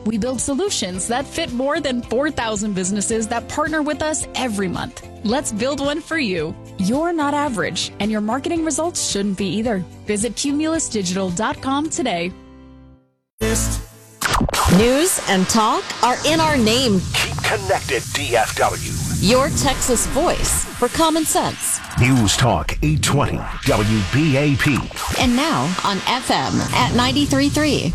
We build solutions that fit more than 4,000 businesses that partner with us every month. Let's build one for you. You're not average, and your marketing results shouldn't be either. Visit cumulusdigital.com today. News and talk are in our name. Keep connected, DFW. Your Texas voice for common sense. News Talk 820 WBAP. And now on FM at 93.3.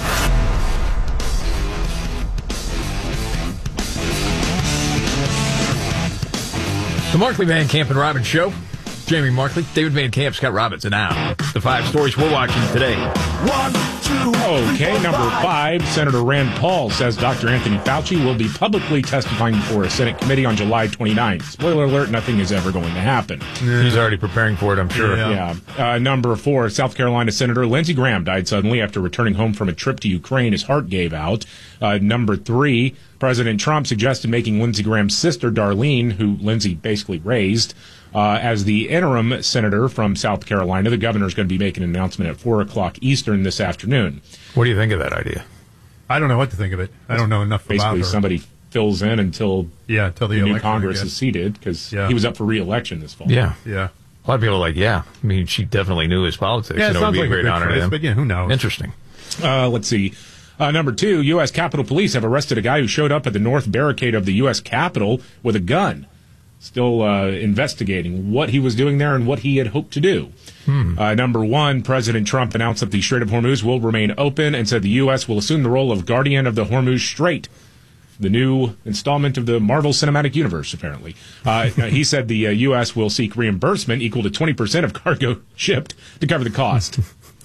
The Markley, Van Camp, and Robbins Show. Jamie Markley, David Van Camp, Scott Robbins, and now the 5 stories we're watching today. 1, 2. Okay, number 5, Senator Rand Paul says Dr. Anthony Fauci will be publicly testifying before a Senate committee on July 29th. Spoiler alert, nothing is ever going to happen. He's already preparing for it, I'm sure. Yeah. Number 4, South Carolina Senator Lindsey Graham died suddenly after returning home from a trip to Ukraine. His heart gave out. Number 3, President Trump suggested making Lindsey Graham's sister, Darlene, who Lindsey basically raised, as the interim senator from South Carolina. The governor is going to be making an announcement at 4 o'clock Eastern this afternoon. What do you think of that idea? I don't know what to think of it. I don't know enough about her. Basically, somebody fills in until the new Congress is seated, because he was up for re-election this fall. Yeah. Yeah. A lot of people are like, I mean, she definitely knew his politics. Yeah, it would sounds be like a great honor to him. But who knows? Interesting. Let's see. Number 2, U.S. Capitol Police have arrested a guy who showed up at the north barricade of the U.S. Capitol with a gun. Still investigating what he was doing there and what he had hoped to do. Number 1, President Trump announced that the Strait of Hormuz will remain open and said the U.S. will assume the role of guardian of the Hormuz Strait, the new installment of the Marvel Cinematic Universe, apparently. He said the U.S. will seek reimbursement equal to 20% of cargo shipped to cover the cost.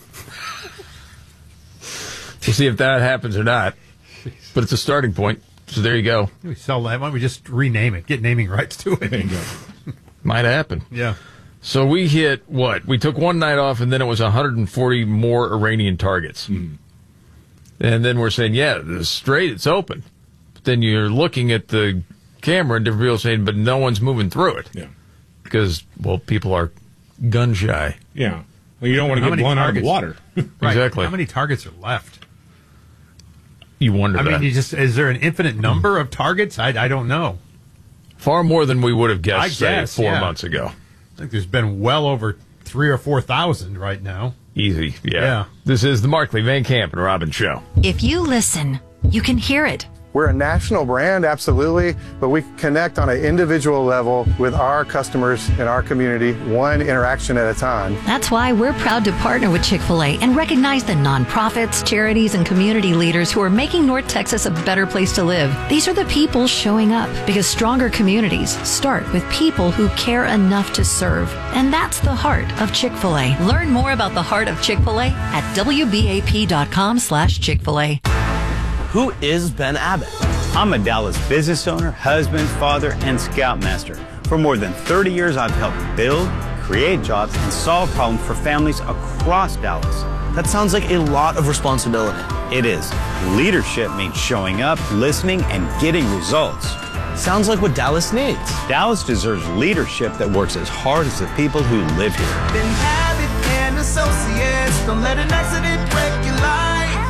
We'll see if that happens or not. But it's a starting point. So there you go. We sell that. Why don't we just rename it? Get naming rights to it. There you go. Might happen. Yeah. So we hit what? We took one night off, and then it was 140 more Iranian targets. And then we're saying, the strait, it's open. But then you're looking at the camera, and different people are saying, but no one's moving through it. Yeah. Because, people are gun shy. Yeah. Well, you don't want to get blown out of the water. Right. Exactly. How many targets are left? You wonder that. I mean, is there an infinite number of targets? I don't know. Far more than we would have guessed, I guess, 4 months ago. I think there's been well over 3,000 or 4,000 right now. Easy, yeah. This is the Markley, Van Camp, and Robbins Show. If you listen, you can hear it. We're a national brand, absolutely, but we connect on an individual level with our customers in our community, one interaction at a time. That's why we're proud to partner with Chick-fil-A and recognize the nonprofits, charities, and community leaders who are making North Texas a better place to live. These are the people showing up, because stronger communities start with people who care enough to serve. And that's the heart of Chick-fil-A. Learn more about the heart of Chick-fil-A at WBAP.com/Chick-fil-A. Who is Ben Abbott? I'm a Dallas business owner, husband, father, and scoutmaster. For more than 30 years, I've helped build, create jobs, and solve problems for families across Dallas. That sounds like a lot of responsibility. It is. Leadership means showing up, listening, and getting results. Sounds like what Dallas needs. Dallas deserves leadership that works as hard as the people who live here. Ben Abbott and Associates, don't let an accident break your life.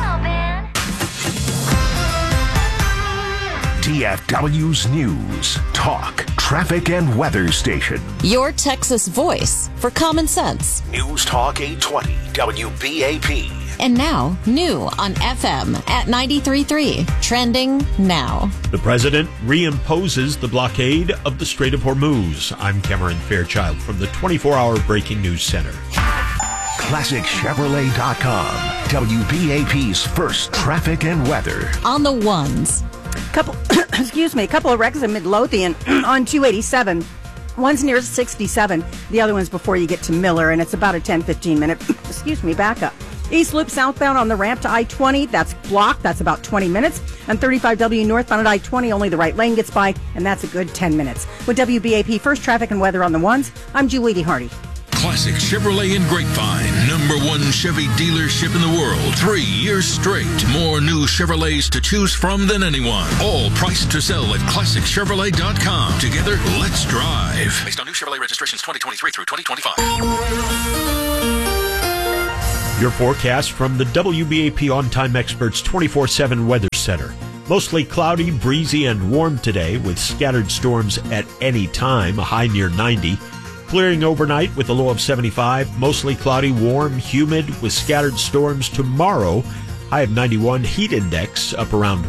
DFW's News, Talk, Traffic, and Weather Station. Your Texas voice for common sense. News Talk 820 WBAP. And now, new on FM at 93.3. Trending now. The president reimposes the blockade of the Strait of Hormuz. I'm Cameron Fairchild from the 24-hour Breaking News Center. ClassicChevrolet.com. WBAP's first traffic and weather. On the ones. Couple of wrecks in Midlothian on 287. One's near 67. The other one's before you get to Miller, and it's about a 10-15 minute, backup. East Loop southbound on the ramp to I-20, that's blocked. That's about 20 minutes. And 35W northbound at I-20, only the right lane gets by, and that's a good 10 minutes. With WBAP First Traffic and Weather on the ones, I'm Julie D. Hardy. Classic Chevrolet in Grapevine. #1 Chevy dealership in the world. 3 years straight. More new Chevrolets to choose from than anyone. All priced to sell at ClassicChevrolet.com. Together, let's drive. Based on new Chevrolet registrations 2023 through 2025. Your forecast from the WBAP On Time Experts 24/7 Weather Center. Center. Mostly cloudy, breezy, and warm today with scattered storms at any time, a high near 90. Clearing overnight with a low of 75. Mostly cloudy, warm, humid with scattered storms tomorrow. High of 91. Heat index up around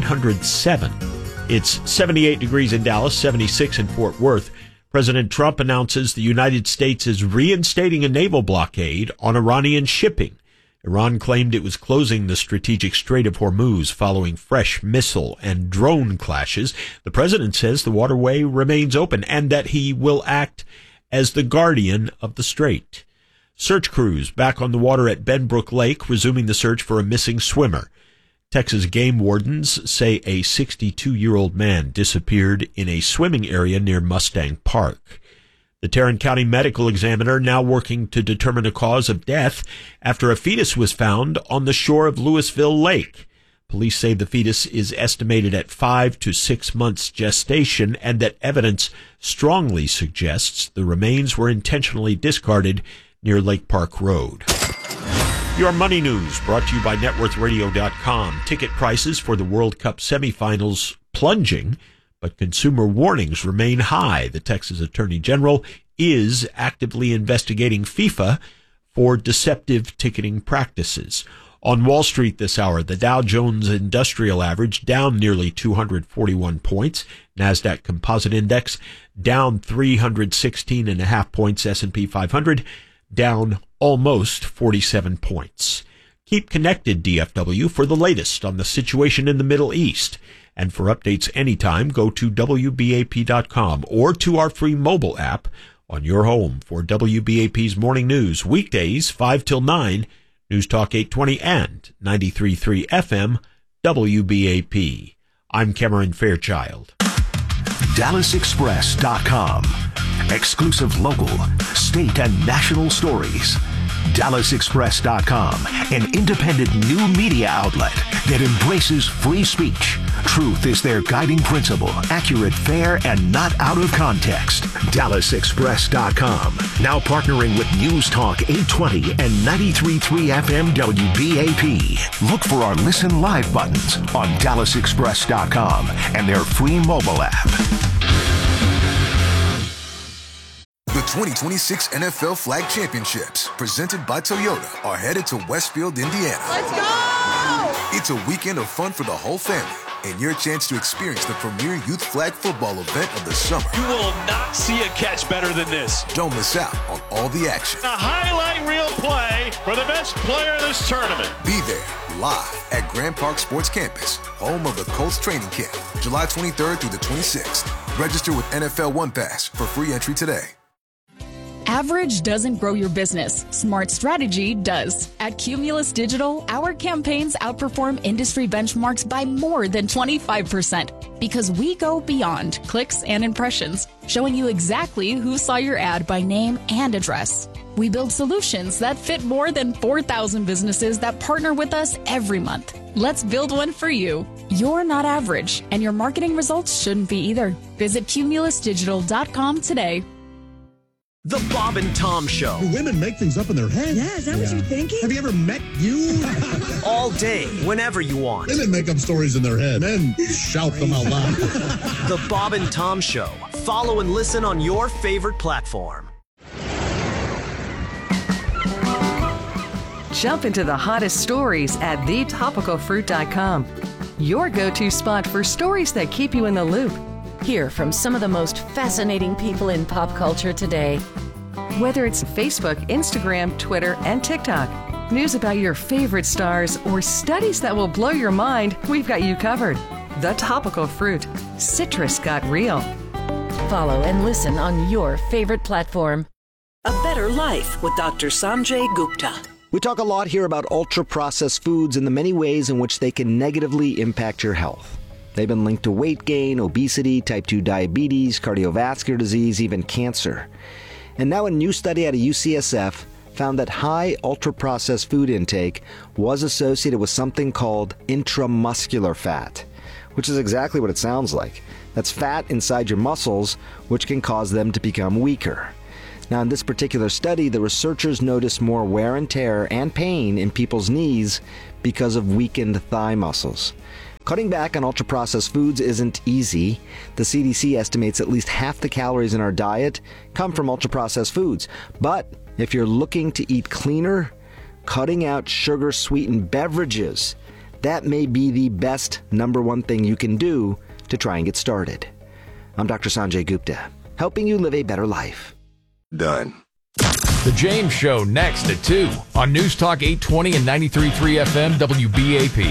107. It's 78 degrees in Dallas, 76 in Fort Worth. President Trump announces the United States is reinstating a naval blockade on Iranian shipping. Iran claimed it was closing the strategic Strait of Hormuz following fresh missile and drone clashes. The president says the waterway remains open and that he will act as the guardian of the strait. Search crews back on the water at Benbrook Lake, resuming the search for a missing swimmer. Texas game wardens say a 62-year-old man disappeared in a swimming area near Mustang Park. The Tarrant County Medical Examiner now working to determine a cause of death after a fetus was found on the shore of Louisville Lake. Police say the fetus is estimated at 5 to 6 months gestation and that evidence strongly suggests the remains were intentionally discarded near Lake Park Road. Your Money News brought to you by NetWorthRadio.com. Ticket prices for the World Cup semifinals plunging, but consumer warnings remain high. The Texas Attorney General is actively investigating FIFA for deceptive ticketing practices. On Wall Street this hour, the Dow Jones Industrial Average down nearly 241 points. NASDAQ Composite Index down 316.5 points. S&P 500 down almost 47 points. Keep connected, DFW, for the latest on the situation in the Middle East. And for updates anytime, go to WBAP.com or to our free mobile app on your home for WBAP's morning news. Weekdays, 5 till 9, News Talk 820 and 93.3 FM, WBAP. I'm Cameron Fairchild. DallasExpress.com. Exclusive local, state, and national stories. DallasExpress.com, an independent new media outlet that embraces free speech. Truth is their guiding principle. Accurate, fair, and not out of context. DallasExpress.com. Now partnering with News Talk 820 and 93.3 FM WBAP. Look for our Listen Live buttons on DallasExpress.com and their free mobile app. The 2026 NFL Flag Championships, presented by Toyota, are headed to Westfield, Indiana. Let's go! It's a weekend of fun for the whole family and your chance to experience the premier youth flag football event of the summer. You will not see a catch better than this. Don't miss out on all the action. A highlight reel play for the best player in this tournament. Be there live at Grand Park Sports Campus, home of the Colts training camp, July 23rd through the 26th. Register with NFL One Pass for free entry today. Average doesn't grow your business. Smart strategy does. At Cumulus Digital, our campaigns outperform industry benchmarks by more than 25% because we go beyond clicks and impressions, showing you exactly who saw your ad by name and address. We build solutions that fit more than 4,000 businesses that partner with us every month. Let's build one for you. You're not average, and your marketing results shouldn't be either. Visit cumulusdigital.com today. The Bob and Tom Show. Do women make things up in their head? Yeah, is that what you're thinking? Have you ever met you? All day, whenever you want. Women make up stories in their head. Men shout them out loud. The Bob and Tom Show. Follow and listen on your favorite platform. Jump into the hottest stories at thetopicalfruit.com. Your go-to spot for stories that keep you in the loop. Hear from some of the most fascinating people in pop culture today. Whether it's Facebook, Instagram, Twitter, and TikTok, news about your favorite stars, or studies that will blow your mind, we've got you covered. The Topical Fruit. Citrus got real. Follow and listen on your favorite platform. A Better Life with Dr. Sanjay Gupta. We talk a lot here about ultra-processed foods and the many ways in which they can negatively impact your health. They've been linked to weight gain, obesity, type 2 diabetes, cardiovascular disease, even cancer. And now a new study out of UCSF found that high ultra-processed food intake was associated with something called intramuscular fat, which is exactly what it sounds like. That's fat inside your muscles, which can cause them to become weaker. Now, in this particular study, the researchers noticed more wear and tear and pain in people's knees because of weakened thigh muscles. Cutting back on ultra-processed foods isn't easy. The CDC estimates at least half the calories in our diet come from ultra-processed foods. But if you're looking to eat cleaner, cutting out sugar-sweetened beverages, that may be the best number one thing you can do to try and get started. I'm Dr. Sanjay Gupta, helping you live a better life. Done. The James Show next at 2 on News Talk 820 and 93.3 FM WBAP.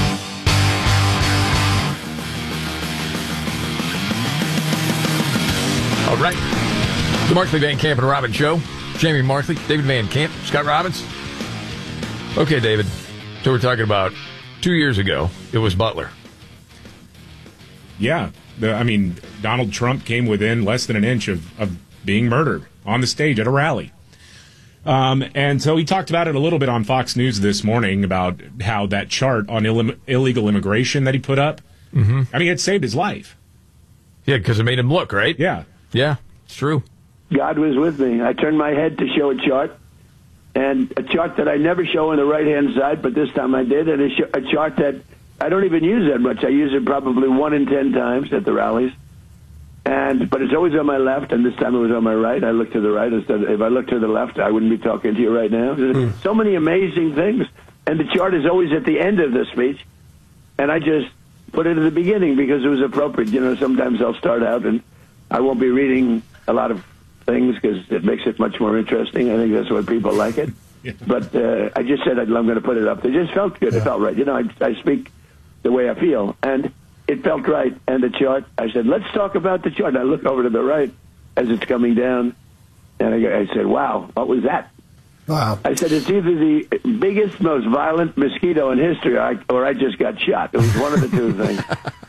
All right. The Markley, Van Camp, and Robbins Show. Jamie Markley, David Van Camp, Scott Robbins. Okay, David. So we're talking about 2 years ago. It was Butler. Yeah. Donald Trump came within less than an inch of being murdered on the stage at a rally. And so he talked about it a little bit on Fox News this morning about how that chart on illegal immigration that he put up, it saved his life. Yeah, because it made him look, right? Yeah. Yeah, it's true. God was with me. I turned my head to show a chart, and a chart that I never show on the right-hand side, but this time I did, and a chart that I don't even use that much. I use it probably 1 in 10 times at the rallies. But it's always on my left, and this time it was on my right. I looked to the right. Instead, if I looked to the left, I wouldn't be talking to you right now. So many amazing things. And the chart is always at the end of the speech. And I just put it at the beginning because it was appropriate. Sometimes I'll start out, and I won't be reading a lot of things because it makes it much more interesting. I think that's what people like it. Yeah. But I just said I'm going to put it up. It just felt good. Yeah. It felt right. I speak the way I feel. And it felt right. And the chart, I said, let's talk about the chart. And I look over to the right as it's coming down, and I said, wow, what was that? Wow. I said, it's either the biggest, most violent mosquito in history or I just got shot. It was one of the two things.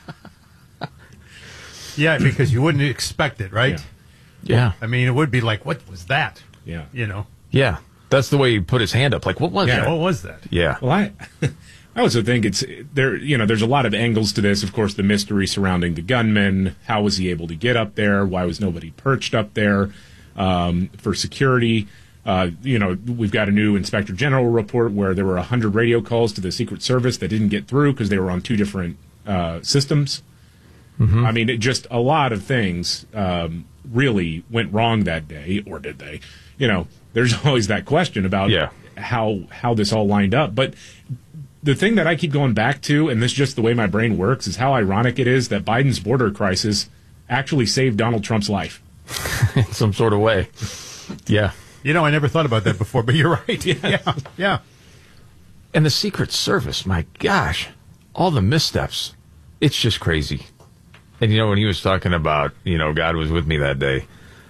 Yeah, because you wouldn't expect it, right? Yeah. It would be like, what was that? Yeah. Yeah. That's the way he put his hand up. Like, what was that? What was that? Yeah. Well, I also think it's there. There's a lot of angles to this. Of course, the mystery surrounding the gunman. How was he able to get up there? Why was nobody perched up there for security? We've got a new Inspector General report where there were 100 radio calls to the Secret Service that didn't get through because they were on two different systems. Mm-hmm. Just a lot of things really went wrong that day, or did they? There's always that question about how this all lined up, but. The thing that I keep going back to, and this is just the way my brain works, is how ironic it is that Biden's border crisis actually saved Donald Trump's life. In some sort of way. Yeah. I never thought about that before, but you're right. Yeah. And the Secret Service, my gosh, all the missteps. It's just crazy. And, when he was talking about, God was with me that day.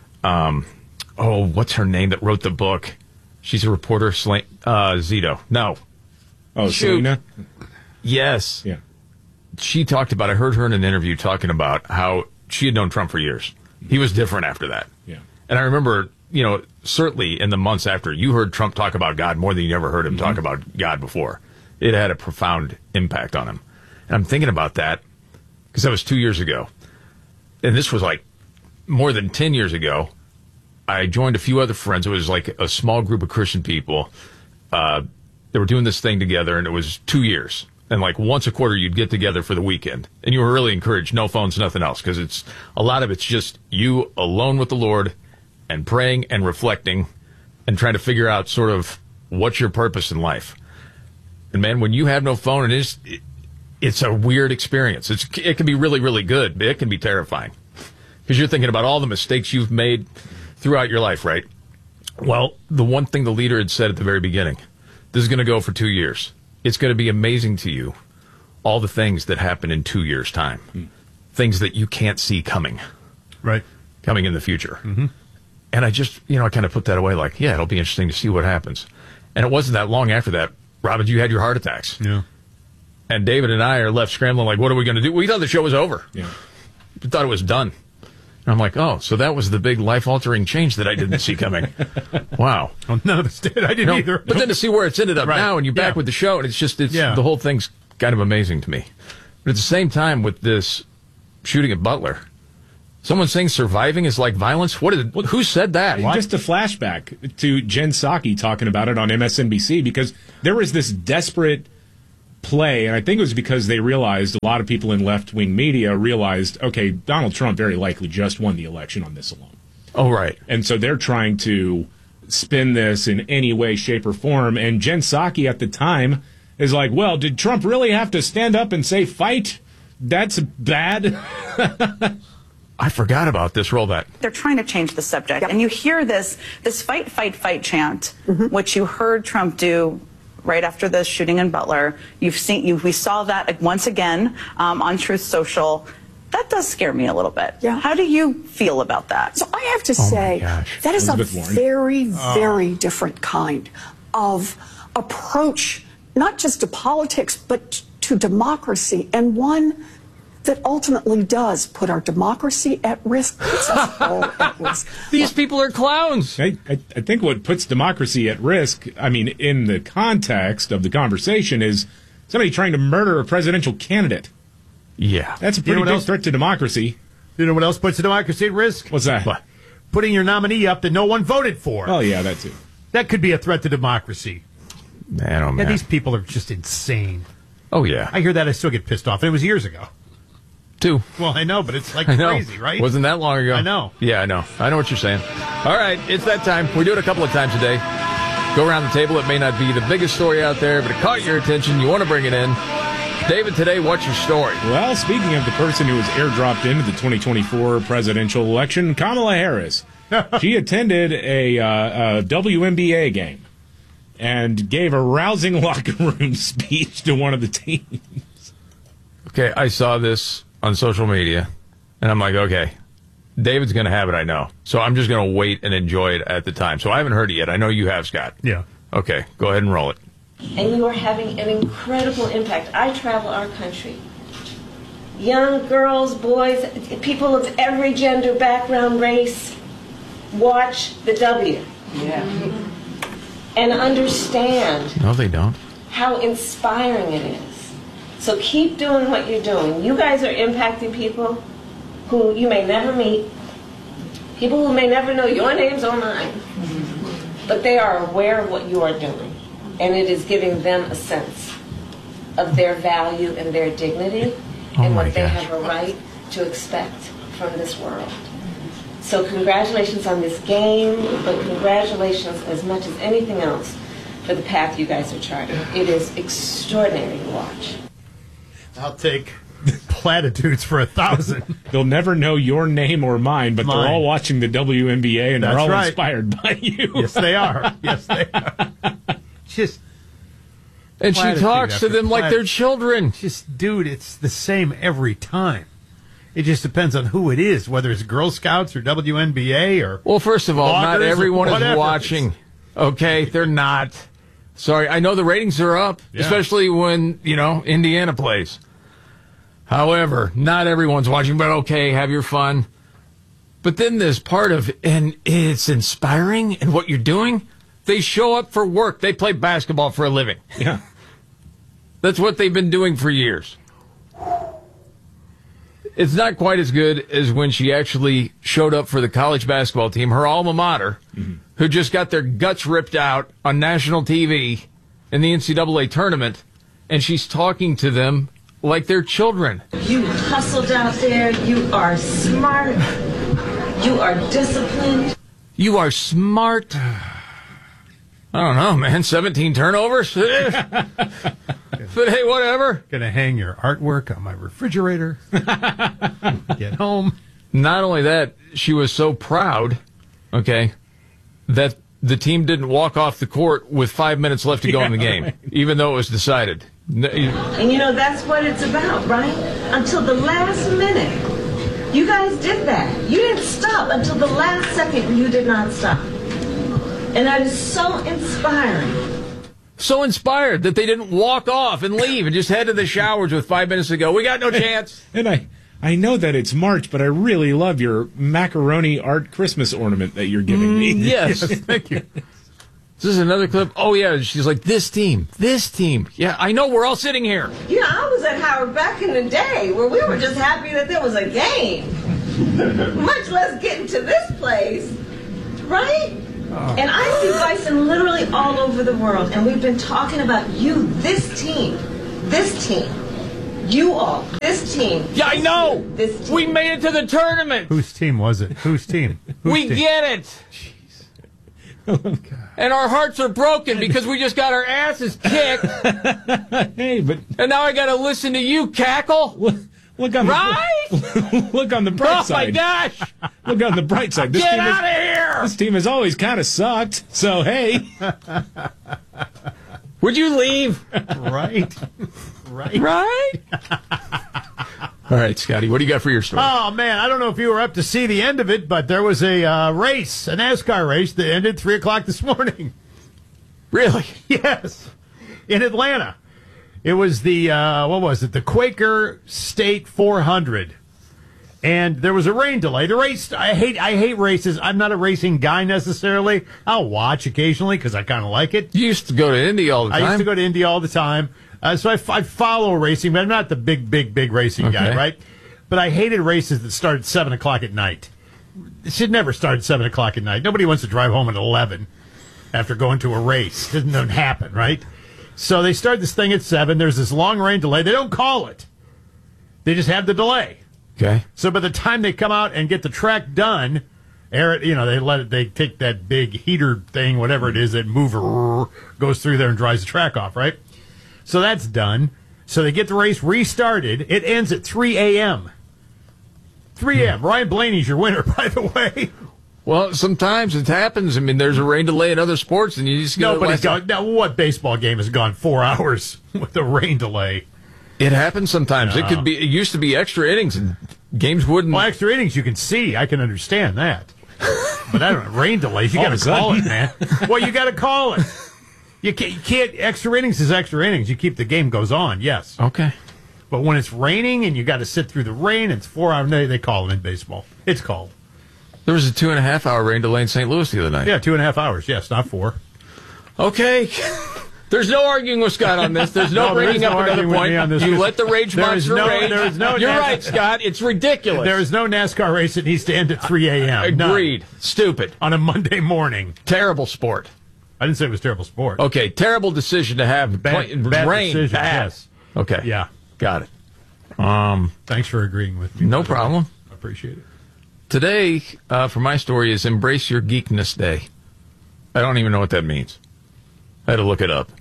What's her name that wrote the book? She's a reporter, Zito. No. Oh, Selena? Yes. Yeah. She talked about, I heard her in an interview talking about how she had known Trump for years. He was different after that. Yeah. And I remember, certainly in the months after, you heard Trump talk about God more than you ever heard him talk about God before. It had a profound impact on him. And I'm thinking about that because that was 2 years ago. And this was like more than 10 years ago. I joined a few other friends. It was like a small group of Christian people. They were doing this thing together, and it was 2 years. And like once a quarter, you'd get together for the weekend. And you were really encouraged. No phones, nothing else. Because a lot of it's just you alone with the Lord and praying and reflecting and trying to figure out sort of what's your purpose in life. And man, when you have no phone, it's a weird experience. It can be really, really good, but it can be terrifying. Because you're thinking about all the mistakes you've made throughout your life, right? Well, the one thing the leader had said at the very beginning, this is going to go for 2 years. It's going to be amazing to you, all the things that happen in 2 years' time. Things that you can't see coming. Right. Coming in the future. Mm-hmm. And I just, I kind of put that away like, it'll be interesting to see what happens. And it wasn't that long after that, Robbins, you had your heart attacks. Yeah. And David and I are left scrambling like, what are we going to do? We thought the show was over. Yeah. We thought it was done. And I'm like, so that was the big life-altering change that I didn't see coming. Wow. Well, none of us did. I didn't either. But then to see where it's ended up now, and you're back with the show, and the whole thing's kind of amazing to me. But at the same time, with this shooting at Butler, someone's saying surviving is like violence? Who said that? Just a flashback to Jen Psaki talking about it on MSNBC, because there was this desperate play, and I think it was because they realized, a lot of people in left-wing media realized, okay, Donald Trump very likely just won the election on this alone. Oh, right. And so they're trying to spin this in any way, shape, or form. And Jen Psaki at the time is like, well, did Trump really have to stand up and say fight? That's bad. I forgot about this. Roll that. They're trying to change the subject. And you hear this fight, fight, fight chant, which you heard Trump do right after the shooting in Butler. We saw that once again on Truth Social. That does scare me a little bit. Yeah. How do you feel about that? So I have to say, that is Elizabeth a very, very different kind of approach, not just to politics, but to democracy, and one that ultimately does put our democracy at risk, puts us all at risk. These people are clowns. I think what puts democracy at risk, I mean, in the context of the conversation, is somebody trying to murder a presidential candidate. Yeah. That's a pretty big threat to democracy. You know what else puts democracy at risk? What's that? What? Putting your nominee up that no one voted for. Oh, yeah, that too. That could be a threat to democracy. Man, oh, man. Yeah, these people are just insane. Oh, yeah. I hear that, I still get pissed off. And it was years ago. 2. Well, I know, but it's like crazy, right? Wasn't that long ago. I know. Yeah, I know. I know what you're saying. All right, it's that time. We do it a couple of times a day. Go around the table. It may not be the biggest story out there, but it caught your attention. You want to bring it in. David, today, what's your story? Well, speaking of the person who was airdropped into the 2024 presidential election, Kamala Harris. She attended a WNBA game and gave a rousing locker room speech to one of the teams. Okay, I saw this on social media, and I'm like, okay, David's going to have it, I know. So I'm just going to wait and enjoy it at the time. So I haven't heard it yet. I know you have, Scott. Yeah. Okay, go ahead and roll it. And you are having an incredible impact. I travel our country. Young girls, boys, people of every gender, background, race, watch the W. Yeah. And understand. No, they don't. How inspiring it is. So keep doing what you're doing. You guys are impacting people who you may never meet, people who may never know your names or mine, but they are aware of what you are doing. And it is giving them a sense of their value and their dignity and what they have a right to expect from this world. So congratulations on this game, but congratulations as much as anything else for the path you guys are charting. It is extraordinary to watch. I'll take platitudes for 1,000. They'll never know your name or mine, but they're all watching the WNBA and they're all inspired by you. Yes, they are. Yes, they are. Just and she talks to them like they're children. Just, dude, it's the same every time. It just depends on who it is, whether it's Girl Scouts or WNBA or. Well, first of all, not everyone is watching. Okay, they're not. Sorry, I know the ratings are up, especially when Indiana plays. However, not everyone's watching. But okay, have your fun. But then this part of, and it's inspiring, and what you're doing. They show up for work. They play basketball for a living. Yeah. That's what they've been doing for years. It's not quite as good as when she actually showed up for the college basketball team, her alma mater, who just got their guts ripped out on national TV in the NCAA tournament, and she's talking to them like they're children. You hustled out there. You are smart. You are disciplined. You are smart. I don't know, man. 17 turnovers? But hey, whatever. Gonna hang your artwork on my refrigerator. Get home. Not only that, she was so proud, that the team didn't walk off the court with 5 minutes left to go in the game, right. Even though it was decided. And that's what it's about, right? Until the last minute. You guys did that. You didn't stop until the last second. You did not stop. And that is so inspiring. So inspired that they didn't walk off and leave and just head to the showers with 5 minutes to go. We got no chance. And I know that it's March, but I really love your macaroni art Christmas ornament that you're giving me. Yes, thank you. Is this another clip? Oh, yeah. She's like, this team. Yeah, I know. We're all sitting here. Yeah, I was at Howard back in the day where we were just happy that there was a game. Much less getting to this place. Right? And I see Bison literally all over the world, and we've been talking about you, this team, This team, you all, this team. Yeah, I know. This team. We made it to the tournament. Whose team was it? Whose team? We get it. And our hearts are broken because we just got our asses kicked. Hey, but and now I got to listen to you cackle. Look on look on the bright side. Oh my gosh! Look on the bright side. This Get team out of here! This team has always kind of sucked. So hey, would you leave? Right. All right, Scotty, what do you got for your story? Oh, man, I don't know if you were up to see the end of it, but there was a race, a NASCAR race that ended 3 o'clock this morning. Really? Yes. In Atlanta. It was the, the Quaker State 400. And there was a rain delay. The race, I hate races. I'm not a racing guy necessarily. I'll watch occasionally because I kind of like it. You used to go to Indy all the time. I used to go to Indy all the time. So I follow racing, but I'm not the big racing guy, right? But I hated races that started 7 o'clock at night. It should never start at 7 o'clock at night. Nobody wants to drive home at 11 after going to a race. It doesn't happen, right? So they start this thing at 7. There's this long rain delay. They don't call it. They just have the delay. Okay. So by the time they come out and get the track done, they take that big heater thing, whatever it is, that goes through there and dries the track off, right? So that's done. So they get the race restarted. It ends at 3 a.m. 3 a.m. Ryan Blaney's your winner, by the way. Well, sometimes it happens. I mean, there's a rain delay in other sports, and you just now, what baseball game has gone 4 hours with a rain delay? It happens sometimes. No. It used to be extra innings, and games wouldn't. Well, extra innings you can see. I can understand that. But I don't know, rain delays, you got to call it, man. Well, you got to call it. You can't. Extra innings is extra innings. You keep the game goes on. Yes. Okay. But when it's raining and you got to sit through the rain, it's 4 hours. They call it in baseball. It's called. There was a 2.5 hour rain delay in St. Louis the other night. Yeah, 2.5 hours. Yes, not 4. Okay. There's no arguing with Scott on this. There's no bringing up another point. You let the rage monster rage. You're right, Scott. It's ridiculous. There is no NASCAR race that needs to end at 3 a.m. Agreed. None. Stupid. On a Monday morning. Terrible sport. I didn't say it was terrible sport. Okay, terrible decision to have bad rain. Decision, bad. Yes. Okay. Yeah. Got it. Thanks for agreeing with me. No problem. I appreciate it. Today, for my story, is Embrace Your Geekness Day. I don't even know what that means. I had to look it up.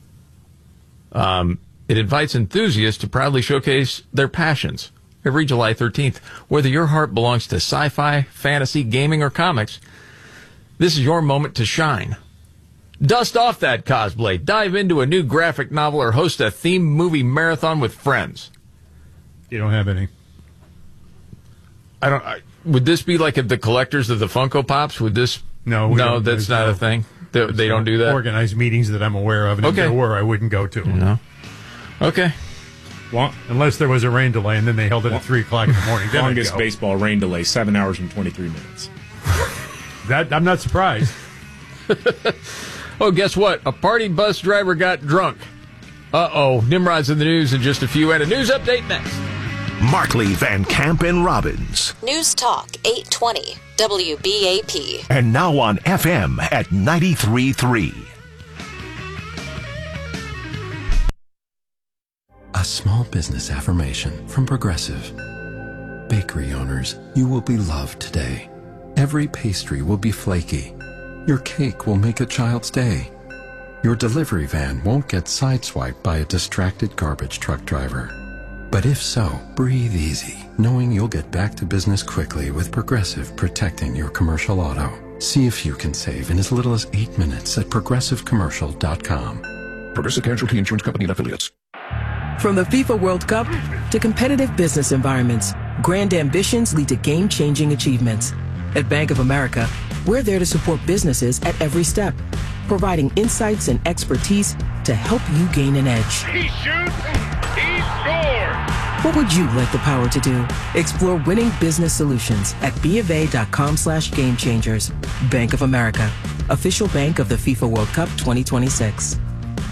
It invites enthusiasts to proudly showcase their passions every July 13th. Whether your heart belongs to sci-fi, fantasy, gaming, or comics, this is your moment to shine. Dust off that cosplay, dive into a new graphic novel, or host a themed movie marathon with friends. You don't have any. Would this be like if the collectors of the Funko Pops? Would this? No, that's not a thing. They don't do that. Organized meetings that I'm aware of, and if there were, I wouldn't go to. No. Okay. Well, unless there was a rain delay, and then they held it at 3 o'clock in the morning. Longest baseball rain delay, 7 hours and 23 minutes. That I'm not surprised. Oh, guess what? A party bus driver got drunk. Uh-oh. Nimrod's in the news in just a few, and a news update next. Markley, Van Camp, and Robbins. News Talk 820 WBAP. And now on FM at 93.3. A small business affirmation from Progressive. Bakery owners, you will be loved today. Every pastry will be flaky. Your cake will make a child's day. Your delivery van won't get sideswiped by a distracted garbage truck driver. But if so, breathe easy, knowing you'll get back to business quickly with Progressive protecting your commercial auto. See if you can save in as little as 8 minutes at progressivecommercial.com. Progressive Casualty Insurance Company and Affiliates. From the FIFA World Cup to competitive business environments, grand ambitions lead to game-changing achievements. At Bank of America, we're there to support businesses at every step, providing insights and expertise to help you gain an edge. He shoots, he scores! What would you like the power to do? Explore winning business solutions at BofA.com/gamechangers. Bank of America, official bank of the FIFA World Cup 2026.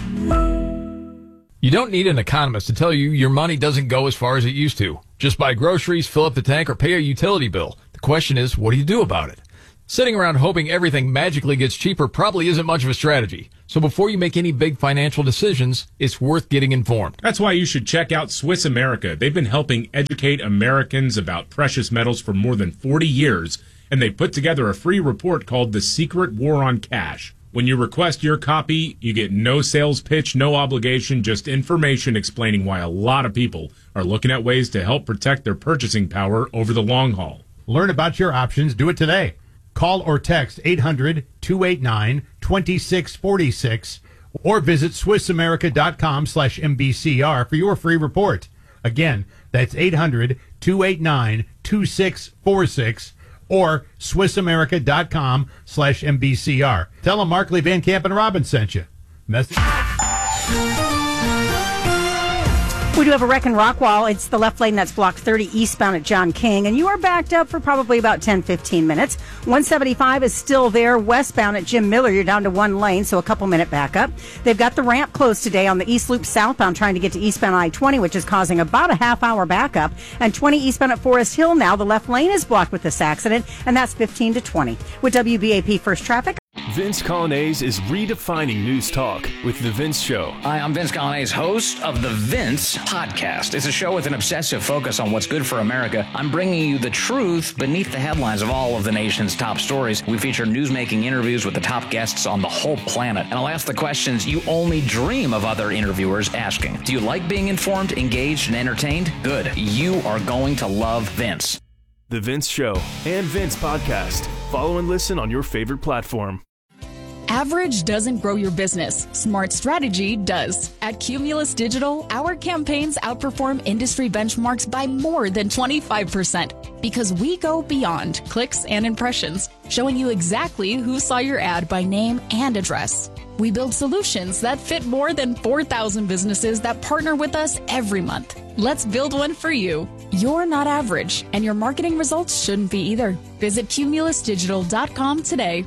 You don't need an economist to tell you your money doesn't go as far as it used to. Just buy groceries, fill up the tank, or pay a utility bill. The question is, what do you do about it? Sitting around hoping everything magically gets cheaper probably isn't much of a strategy. So before you make any big financial decisions, it's worth getting informed. That's why you should check out Swiss America. They've been helping educate Americans about precious metals for more than 40 years, and they put together a free report called The Secret War on Cash. When you request your copy, you get no sales pitch, no obligation, just information explaining why a lot of people are looking at ways to help protect their purchasing power over the long haul. Learn about your options. Do it today. Call or text 800-289-2646 or visit SwissAmerica.com/MBCR for your free report. Again, that's 800-289-2646 or SwissAmerica.com/MBCR. Tell them Markley, Van Camp, and Robin sent you. Message. We do have a wreck in Rockwall. It's the left lane that's blocked 30 eastbound at John King, and you are backed up for probably about 10-15 minutes. 175 is still there westbound at Jim Miller. You're down to one lane, so a couple-minute backup. They've got the ramp closed today on the East Loop southbound trying to get to eastbound I-20, which is causing about a half-hour backup. And 20 eastbound at Forest Hill now. The left lane is blocked with this accident, and that's 15 to 20. With WBAP First Traffic. Vince Colonnese is redefining news talk with The Vince Show. Hi, I'm Vince Colonnese, host of The Vince Podcast. It's a show with an obsessive focus on what's good for America. I'm bringing you the truth beneath the headlines of all of the nation's top stories. We feature newsmaking interviews with the top guests on the whole planet. And I'll ask the questions you only dream of other interviewers asking. Do you like being informed, engaged, and entertained? Good. You are going to love Vince. The Vince Show and Vince Podcast. Follow and listen on your favorite platform. Average doesn't grow your business. Smart strategy does. At Cumulus Digital, our campaigns outperform industry benchmarks by more than 25% because we go beyond clicks and impressions, showing you exactly who saw your ad by name and address. We build solutions that fit more than 4,000 businesses that partner with us every month. Let's build one for you. You're not average, and your marketing results shouldn't be either. Visit cumulusdigital.com today.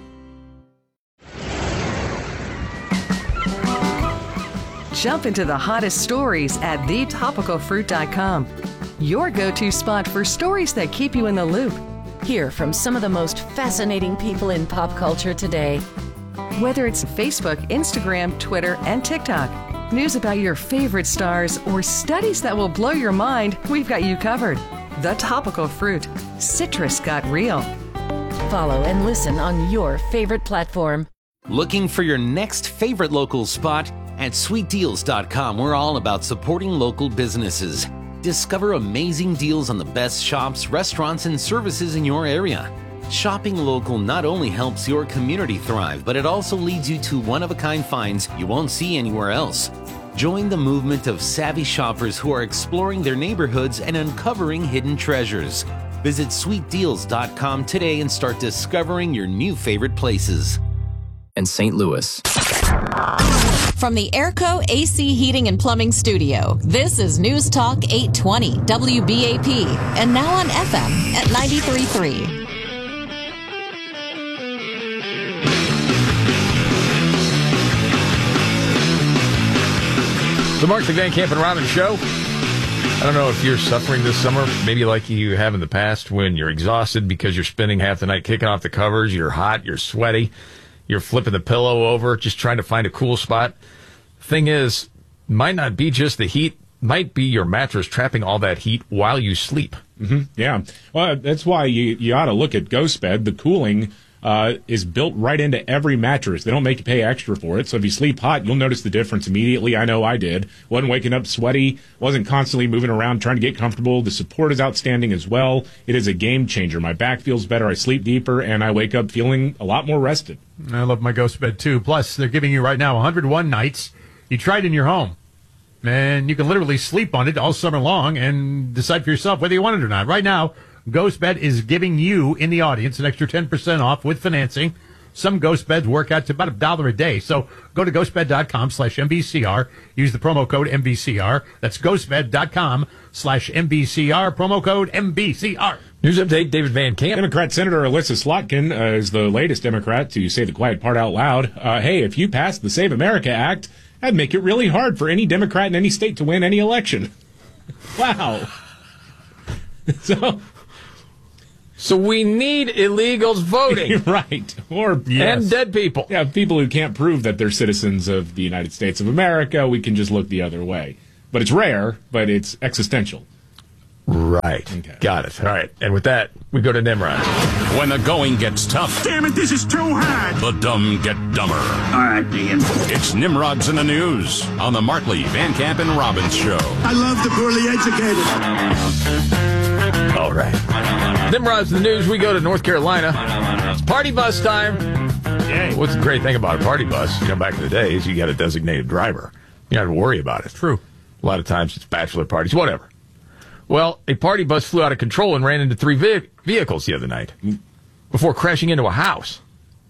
Jump into the hottest stories at thetopicalfruit.com. Your go-to spot for stories that keep you in the loop. Hear from some of the most fascinating people in pop culture today. Whether it's Facebook, Instagram, Twitter, and TikTok, news about your favorite stars, or studies that will blow your mind, we've got you covered. The Topical Fruit. Citrus got real. Follow and listen on your favorite platform. Looking for your next favorite local spot? At sweetdeals.com, we're all about supporting local businesses. Discover amazing deals on the best shops, restaurants, and services in your area. Shopping local not only helps your community thrive, but it also leads you to one-of-a-kind finds you won't see anywhere else. Join the movement of savvy shoppers who are exploring their neighborhoods and uncovering hidden treasures. Visit sweetdeals.com today and start discovering your new favorite places. And St. Louis. From the Airco AC Heating and Plumbing Studio, this is News Talk 820 WBAP, and now on FM at 93.3. The Markley, Van Camp, and Robin Show. I don't know if you're suffering this summer, maybe like you have in the past, when you're exhausted because you're spending half the night kicking off the covers, you're hot, you're sweaty. You're flipping the pillow over, just trying to find a cool spot. Thing is, might not be just the heat, might be your mattress trapping all that heat while you sleep. Mm-hmm. Yeah. Well, that's why you ought to look at GhostBed. The cooling is built right into every mattress. They don't make you pay extra for it. So if you sleep hot, you'll notice the difference immediately. I know I did. Wasn't waking up sweaty, wasn't constantly moving around trying to get comfortable. The support is outstanding as well. It is a game changer. My back feels better. I sleep deeper, and I wake up feeling a lot more rested. I love my GhostBed too. Plus, they're giving you right now 101 nights. You try it in your home, and you can literally sleep on it all summer long and decide for yourself whether you want it or not. Right now, GhostBed is giving you in the audience an extra 10% off with financing. Some GhostBeds work out to about $1 a day. So go to ghostbed.com/MBCR. Use the promo code MBCR. That's ghostbed.com/MBCR. Promo code MBCR. News update, David Van Camp. Democrat Senator Alyssa Slotkin is the latest Democrat to say the quiet part out loud. Hey, if you pass the Save America Act, that'd make it really hard for any Democrat in any state to win any election. Wow. So we need illegals voting. Right. And dead people. Yeah, people who can't prove that they're citizens of the United States of America, we can just look the other way. But it's rare, but it's existential. Right. Okay. Got it. All right. And with that, we go to Nimrod. When the going gets tough. Damn it, this is too hard. The dumb get dumber. All right, Ian. It's Nimrod's in the News on the Martley, Van Camp, and Robbins Show. I love the poorly educated. All right. Nimrod's in the News. We go to North Carolina. It's party bus time. Yay. What's the great thing about a party bus? Back in the days, you got a designated driver. You don't have to worry about it. True. A lot of times it's bachelor parties, whatever. Well, a party bus flew out of control and ran into 3 vehicles the other night before crashing into a house.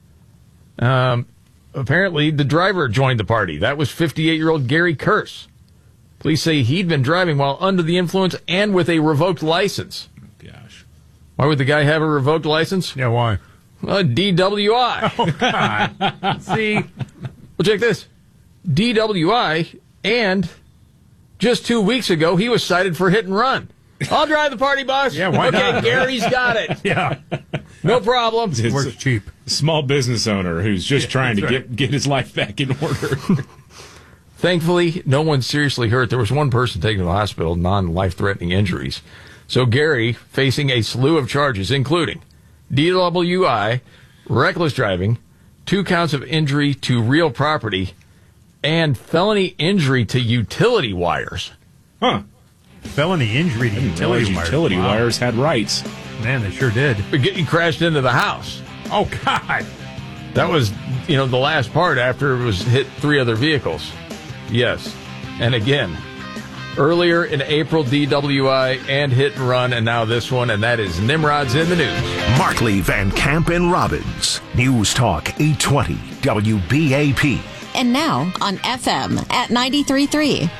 Apparently, the driver joined the party. That was 58-year-old Gary Curse. Police say he'd been driving while under the influence and with a revoked license. Gosh. Why would the guy have a revoked license? Yeah, why? DWI. Oh, God. See? Well, check this. DWI, and just 2 weeks ago, he was cited for hit and run. I'll drive the party bus. Yeah, why not? Okay, Gary's got it. Yeah. No problem. It's works cheap. Small business owner who's just trying to get his life back in order. Thankfully, no one seriously hurt. There was one person taken to the hospital, non-life-threatening injuries. So Gary facing a slew of charges, including DWI, reckless driving, 2 counts of injury to real property, and felony injury to utility wires. Huh. Felony injury to utility wires. Utility wires had rights. Man, they sure did. But he crashed into the house. Oh, God. That was, the last part after it was hit 3 other vehicles. Yes. And again, earlier in April, DWI and hit and run, and now this one, and that is Nimrod's in the News. Martley, Van Camp, and Robbins. News Talk 820 WBAP. And now on FM at 93.3.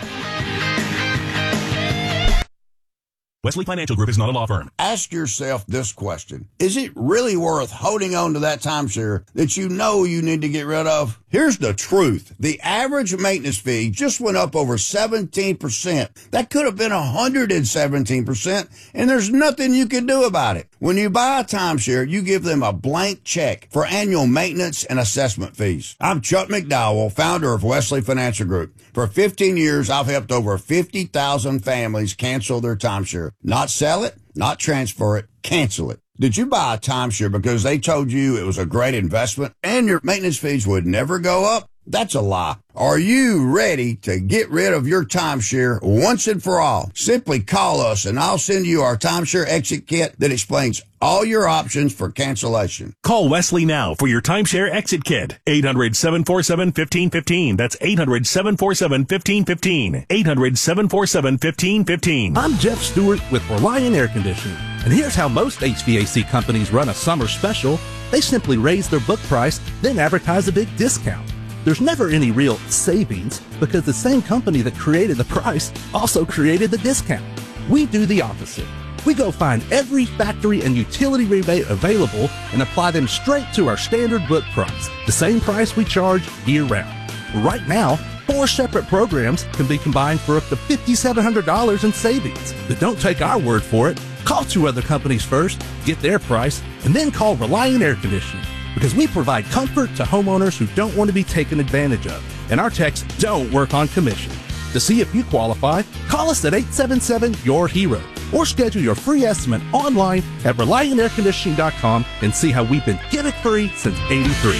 Wesley Financial Group is not a law firm. Ask yourself this question. Is it really worth holding on to that timeshare that you know you need to get rid of? Here's the truth. The average maintenance fee just went up over 17%. That could have been 117%, and there's nothing you can do about it. When you buy a timeshare, you give them a blank check for annual maintenance and assessment fees. I'm Chuck McDowell, founder of Wesley Financial Group. For 15 years, I've helped over 50,000 families cancel their timeshare. Not sell it, not transfer it, cancel it. Did you buy a timeshare because they told you it was a great investment and your maintenance fees would never go up? That's a lie. Are you ready to get rid of your timeshare once and for all? Simply call us and I'll send you our timeshare exit kit that explains all your options for cancellation. Call Wesley now for your timeshare exit kit. 800-747-1515. That's 800-747-1515. 800-747-1515. I'm Jeff Stewart with Reliant Air Conditioning. And here's how most HVAC companies run a summer special. They simply raise their book price, then advertise a big discount. There's never any real savings because the same company that created the price also created the discount. We do the opposite. We go find every factory and utility rebate available and apply them straight to our standard book price, the same price we charge year-round. Right now, 4 separate programs can be combined for up to $5,700 in savings. But don't take our word for it. Call 2 other companies first, get their price, and then call Reliant Air Conditioning. Because we provide comfort to homeowners who don't want to be taken advantage of. And our techs don't work on commission. To see if you qualify, call us at 877-YOUR-HERO or schedule your free estimate online at ReliantAirConditioning.com and see how we've been gimmick-free since '83.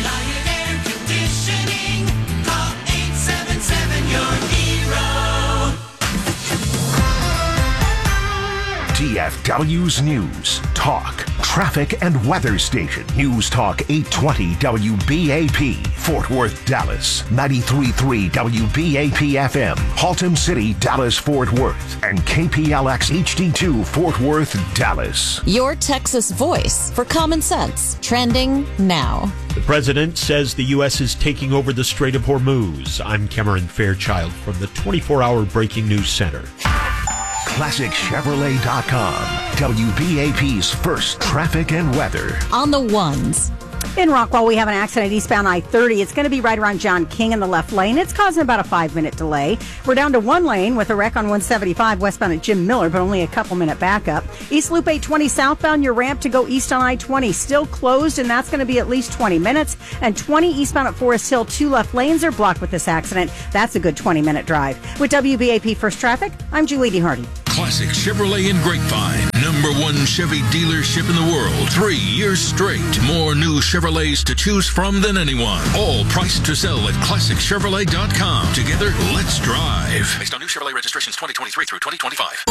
DFW's News, Talk, Traffic and Weather Station. News Talk 820 WBAP. Fort Worth, Dallas. 93.3 WBAP FM. Haltom City, Dallas, Fort Worth. And KPLX HD2 Fort Worth, Dallas. Your Texas voice for common sense. Trending now. The president says the U.S. is taking over the Strait of Hormuz. I'm Cameron Fairchild from the 24-hour Breaking News Center. ClassicChevrolet.com. WBAP's first traffic and weather. On the ones. In Rockwall, we have an accident eastbound I-30. It's going to be right around John King in the left lane. It's causing about a 5-minute delay. We're down to one lane with a wreck on 175 westbound at Jim Miller, but only a couple-minute backup. East Loop 820 southbound, your ramp to go east on I-20 still closed, and that's going to be at least 20 minutes. And 20 eastbound at Forest Hill, 2 left lanes are blocked with this accident. That's a good 20-minute drive. With WBAP First Traffic, I'm Julie D. Hardy. Classic Chevrolet in Grapevine. #1 Chevy dealership in the world. 3 years straight. More new Chevrolets to choose from than anyone. All priced to sell at ClassicChevrolet.com. Together, let's drive. Based on new Chevrolet registrations 2023 through 2025.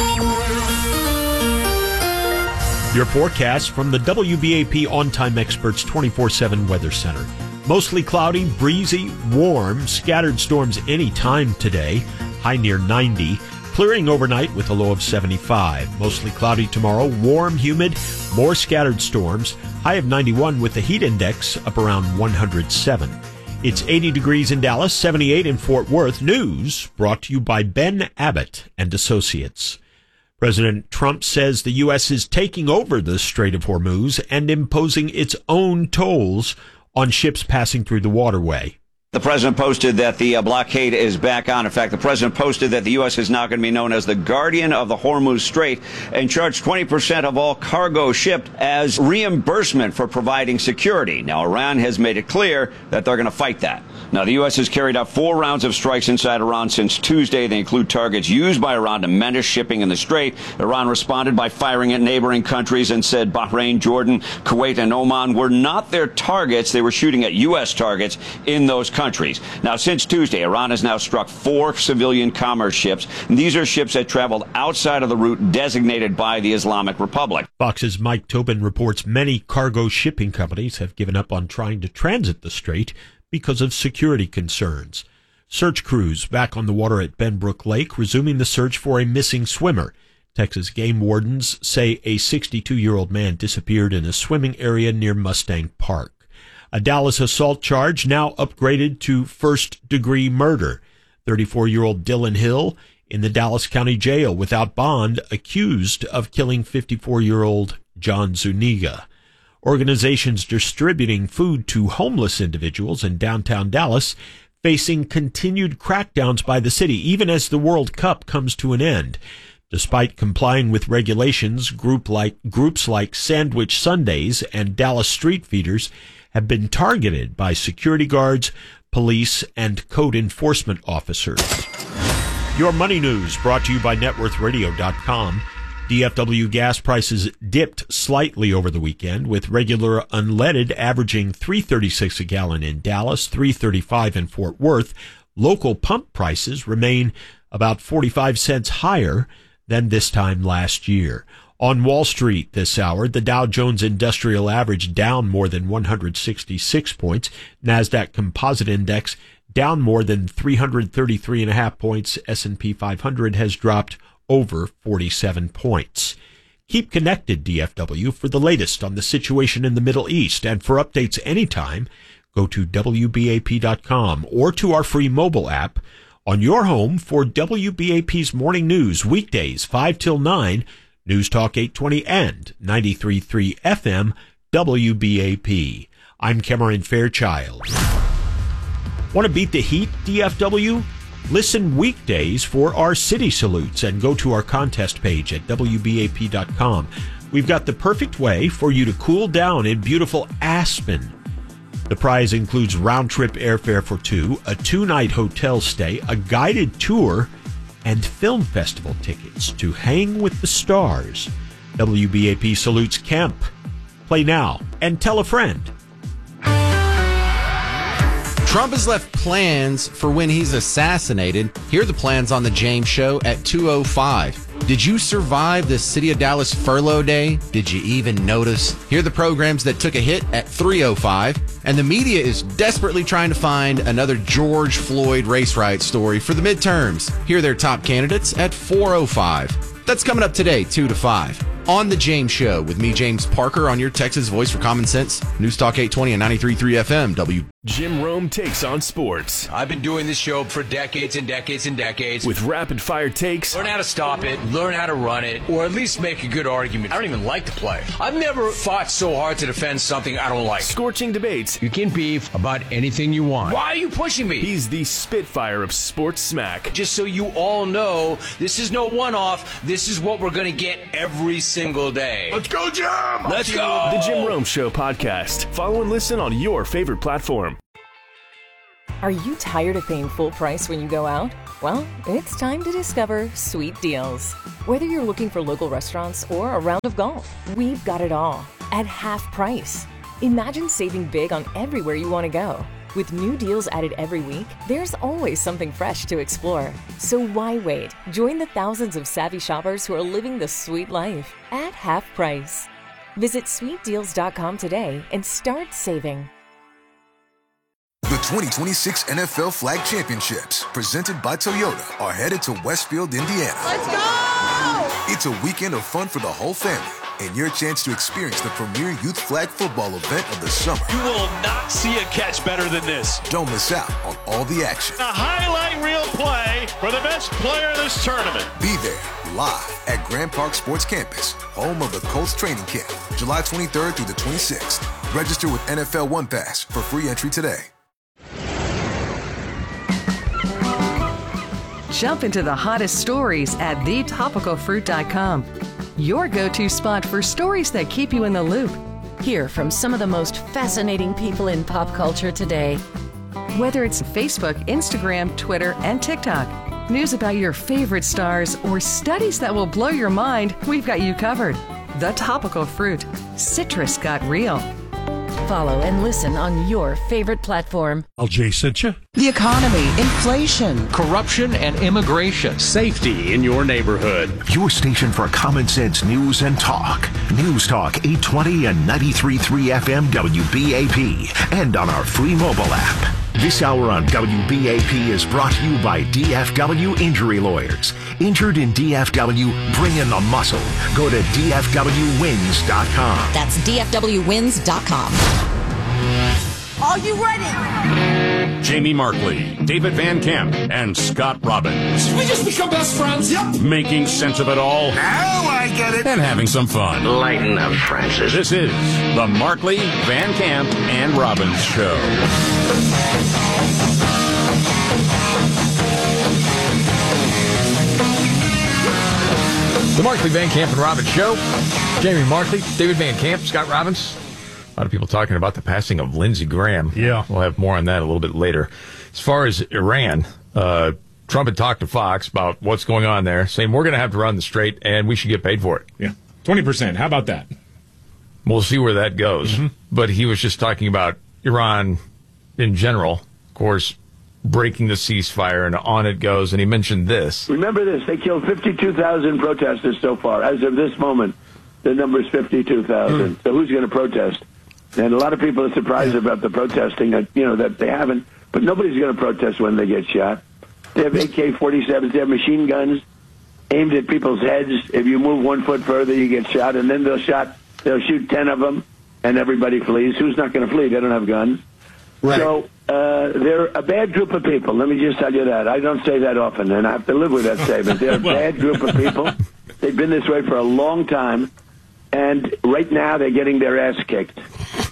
Your forecast from the WBAP On-Time Experts 24/7 Weather Center. Mostly cloudy, breezy, warm, scattered storms any time today. High near 90. Clearing overnight with a low of 75. Mostly cloudy tomorrow, warm, humid, more scattered storms. High of 91 with the heat index up around 107. It's 80 degrees in Dallas, 78 in Fort Worth. News brought to you by Ben Abbott and Associates. President Trump says the U.S. is taking over the Strait of Hormuz and imposing its own tolls on ships passing through the waterway. The president posted that the blockade is back on. In fact, the president posted that the U.S. is now going to be known as the guardian of the Hormuz Strait and charge 20% of all cargo shipped as reimbursement for providing security. Now, Iran has made it clear that they're going to fight that. Now, the U.S. has carried out 4 rounds of strikes inside Iran since Tuesday. They include targets used by Iran to menace shipping in the Strait. Iran responded by firing at neighboring countries and said Bahrain, Jordan, Kuwait, and Oman were not their targets. They were shooting at U.S. targets in those countries. Now, since Tuesday, Iran has now struck 4 civilian commerce ships. And these are ships that traveled outside of the route designated by the Islamic Republic. Fox's Mike Tobin reports many cargo shipping companies have given up on trying to transit the strait because of security concerns. Search crews back on the water at Benbrook Lake, resuming the search for a missing swimmer. Texas game wardens say a 62-year-old man disappeared in a swimming area near Mustang Park. A Dallas assault charge now upgraded to first-degree murder. 34-year-old Dylan Hill in the Dallas County Jail without bond, accused of killing 54-year-old John Zuniga. Organizations distributing food to homeless individuals in downtown Dallas facing continued crackdowns by the city, even as the World Cup comes to an end. Despite complying with regulations, groups like Sandwich Sundays and Dallas Street Feeders have been targeted by security guards, police, and code enforcement officers. Your money news brought to you by NetWorthRadio.com. DFW gas prices dipped slightly over the weekend, with regular unleaded averaging $3.36 a gallon in Dallas, $3.35 in Fort Worth. Local pump prices remain about 45 cents higher than this time last year. On Wall Street this hour, the Dow Jones Industrial Average down more than 166 points. NASDAQ Composite Index down more than 333.5 points. S&P 500 has dropped over 47 points. Keep connected, DFW, for the latest on the situation in the Middle East. And for updates anytime, go to WBAP.com or to our free mobile app on your home for WBAP's morning news, weekdays 5 till 9, News Talk 820 and 93.3 FM, WBAP. I'm Cameron Fairchild. Want to beat the heat, DFW? Listen weekdays for our city salutes and go to our contest page at WBAP.com. We've got the perfect way for you to cool down in beautiful Aspen. The prize includes round-trip airfare for 2, a 2-night hotel stay, a guided tour, and film festival tickets to hang with the stars. WBAP salutes Kemp. Play now and tell a friend. Trump has left plans for when he's assassinated. Here are the plans on The James Show at 2:05. Did you survive the City of Dallas furlough day? Did you even notice? Here are the programs that took a hit at 3:05. And the media is desperately trying to find another George Floyd race riot story for the midterms. Here are their top candidates at 4:05. That's coming up today, 2 to 5. On The James Show with me, James Parker, on your Texas Voice for Common Sense. News Talk 820 and 93.3 FM, Jim Rome takes on sports. I've been doing this show for decades and decades and decades. With rapid-fire takes. Learn how to stop it, learn how to run it, or at least make a good argument. I don't even like to play. I've never fought so hard to defend something I don't like. Scorching debates. You can beef about anything you want. Why are you pushing me? He's the Spitfire of sports smack. Just so you all know, this is no one-off. This is what we're going to get every single day. Let's go, Jim! Let's go! The Jim Rome Show podcast. Follow and listen on your favorite platform. Are you tired of paying full price when you go out? Well, it's time to discover Sweet Deals. Whether you're looking for local restaurants or a round of golf, we've got it all at half price. Imagine saving big on everywhere you want to go. With new deals added every week, there's always something fresh to explore. So why wait? Join the thousands of savvy shoppers who are living the sweet life at half price. Visit sweetdeals.com today and start saving. The 2026 NFL Flag Championships, presented by Toyota, are headed to Westfield, Indiana. Let's go! It's a weekend of fun for the whole family and your chance to experience the premier youth flag football event of the summer. You will not see a catch better than this. Don't miss out on all the action. A highlight reel play for the best player of this tournament. Be there live at Grand Park Sports Campus, home of the Colts training camp, July 23rd through the 26th. Register with NFL One Pass for free entry today. Jump into the hottest stories at thetopicalfruit.com. Your go-to spot for stories that keep you in the loop. Hear from some of the most fascinating people in pop culture today. Whether it's Facebook, Instagram, Twitter, and TikTok, news about your favorite stars, or studies that will blow your mind, we've got you covered. The Topical Fruit. Citrus got real. Follow and listen on your favorite platform. Jay sent you. The economy, inflation, corruption and immigration, safety in your neighborhood. Your station for common sense news and talk. News Talk 820 and 93.3 FM WBAP. And on our free mobile app. This hour on WBAP is brought to you by DFW Injury Lawyers. Injured in DFW, bring in the muscle. Go to DFWWins.com. That's DFWWins.com. Are you ready? Jamie Markley, David Van Camp, and Scott Robbins. Did we just become best friends? Yep. Making sense of it all. Now I get it. And having some fun. Lighten up, Francis. This is the Markley, Van Camp, and Robbins Show. The Markley, Van Camp, and Robbins Show. Jamie Markley, David Van Camp, Scott Robbins. A lot of people talking about the passing of Lindsey Graham. Yeah. We'll have more on that a little bit later. As far as Iran, Trump had talked to Fox about what's going on there, saying we're going to have to run the strait and we should get paid for it. Yeah. 20%. How about that? We'll see where that goes. Mm-hmm. But he was just talking about Iran in general, of course, breaking the ceasefire, and on it goes. And he mentioned this. Remember this. They killed 52,000 protesters so far. As of this moment, the number is 52,000. So who's going to protest? And a lot of people are surprised about the protesting, that they haven't. But nobody's going to protest when they get shot. They have AK-47s. They have machine guns aimed at people's heads. If you move 1 foot further, you get shot. And then they'll shoot 10 of them, and everybody flees. Who's not going to flee? They don't have guns. Right. So they're a bad group of people. Let me just tell you that. I don't say that often, and I have to live with that statement. They're a bad group of people. They've been this way for a long time. And right now, they're getting their ass kicked.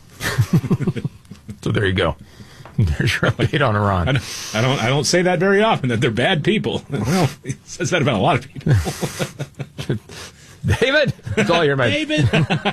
So there you go. There's your update on Iran. I don't say that very often, that they're bad people. Well, it says that about a lot of people. David, it's all your man. David.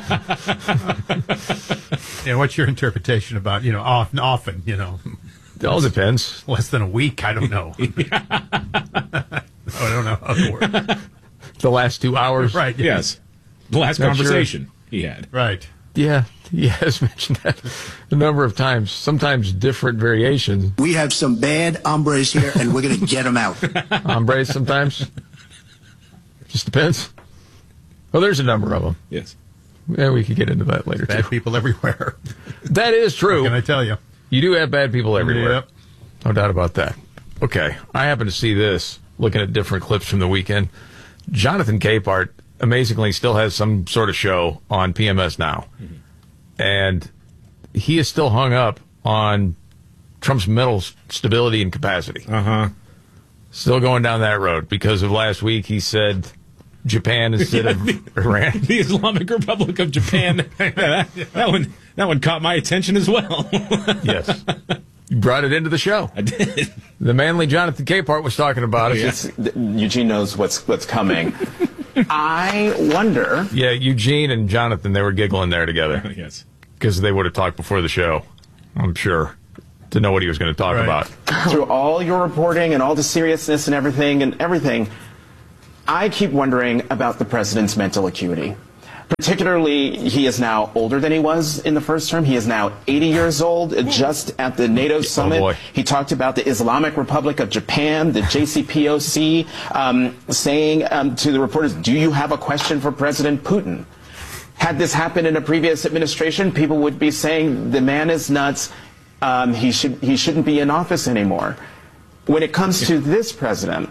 Yeah, what's your interpretation about often? It all depends. Less than a week. I don't know. I don't know how it works. The last 2 hours, right? Yes. The last conversation he had. Right. Yeah, he has mentioned that a number of times, sometimes different variations. We have some bad hombres here, and we're going to get them out. Hombres sometimes? Just depends. Well, there's a number of them. Yes. Yeah, we could get into that later, Bad too. people everywhere. That is true. What can I tell you? You do have bad people everywhere. Yep. No doubt about that. Okay, I happen to see this, looking at different clips from the weekend. Jonathan Capehart amazingly still has some sort of show on PMS Now. Mm-hmm. And he is still hung up on Trump's mental stability and capacity. Uh-huh. Still going down that road because of last week. He said Japan instead of Iran. The Islamic Republic of Japan. that one caught my attention as well. Yes. You brought it into the show. I did. The manly Jonathan Capehart was talking about it. Yes. Eugene knows what's coming. I wonder. Yeah, Eugene and Jonathan, they were giggling there together. Yes. Because they would have talked before the show, I'm sure, to know what he was going to talk about. Through all your reporting and all the seriousness and everything, I keep wondering about the president's mental acuity. Particularly, he is now older than he was in the first term. He is now 80 years old. Just at the NATO summit, he talked about the Islamic Republic of Japan, the JCPOC, saying to the reporters, do you have a question for President Putin? Had this happened in a previous administration, people would be saying the man is nuts. He shouldn't be in office anymore. When it comes to this president,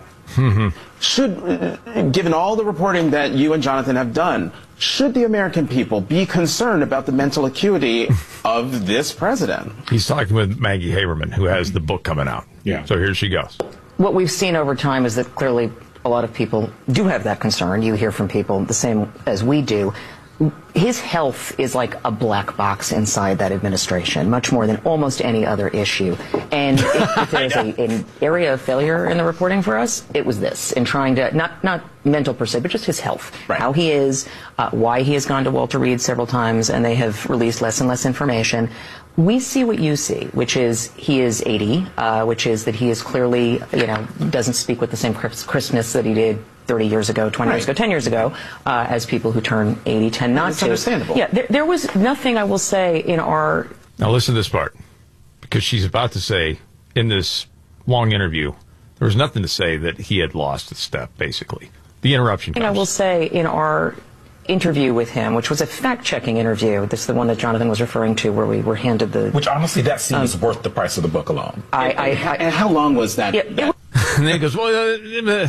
given all the reporting that you and Jonathan have done, should the American people be concerned about the mental acuity of this president? He's talking with Maggie Haberman, who has the book coming out. Yeah. So here she goes. What we've seen over time is that clearly a lot of people do have that concern. You hear from people the same as we do. His health is like a black box inside that administration, much more than almost any other issue. And if there's an area of failure in the reporting for us, it was this, in trying to, not mental per se, but just his health, how he is, why he has gone to Walter Reed several times, and they have released less and less information. We see what you see, which is he is 80, which is that he is clearly, doesn't speak with the same crispness that he did 30 years ago, 20 years ago, 10 years ago, as people who turn 80 tend not to. It's understandable. Yeah, there was nothing, I will say, in our... Now listen to this part, because she's about to say, in this long interview, there was nothing to say that he had lost a step, basically. The interruption comes. I will say, in our interview with him, which was a fact-checking interview, this is the one that Jonathan was referring to, where we were handed the... Which, honestly, that seems worth the price of the book alone. And how long was that? And then he goes, well...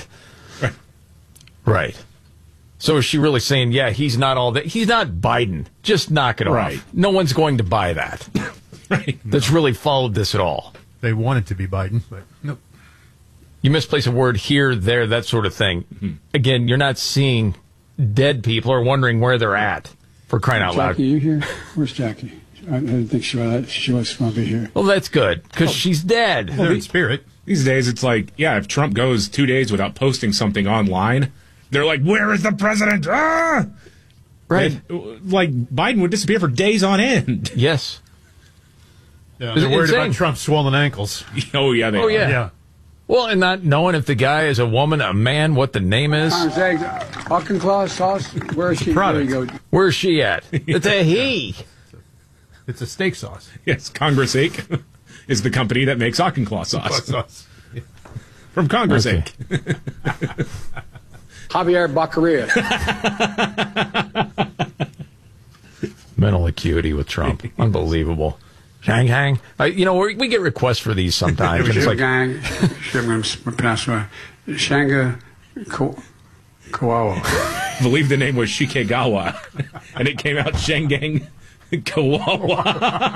Right. So is she really saying, yeah, he's not all that? He's not Biden. Just knock it off. No one's going to buy that. That's really followed this at all. They want it to be Biden, but nope. You misplace a word here, there, that sort of thing. Mm-hmm. Again, you're not seeing dead people or wondering where they're at, for crying out loud. Jackie, you here? Where's Jackie? I didn't think she was going to be here. Well, that's good, because she's dead. Well, in spirit. These days, it's like, yeah, if Trump goes 2 days without posting something online, they're like, where is the president? Ah! Right. And, like, Biden would disappear for days on end. Yes. Yeah, they're worried about Trump's swollen ankles. Oh, yeah, they are. Yeah. Well, and not knowing if the guy is a woman, a man, what the name is. Auchincloss sauce, where is she? There you go. Where's she at? It's a he. It's a steak sauce. Yes, Congress Inc. is the company that makes Auchincloss sauce. Yeah. From Congress Inc. Javier Baccaria. Mental acuity with Trump. Unbelievable. Shanghai. We get requests for these sometimes. And it's like, Shanga Kawawa. I believe the name was Shikegawa, and it came out Shangang Kawawa.